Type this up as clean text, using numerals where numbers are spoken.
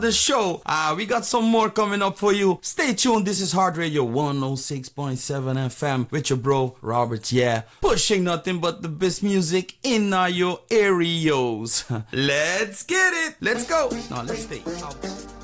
the show. We got some more coming up for you. Stay tuned. This is Heart Radio 106.7 FM with your bro Robert. Yeah, pushing nothing but the best music in your areas. Let's get it. Let's go. Now let's stay.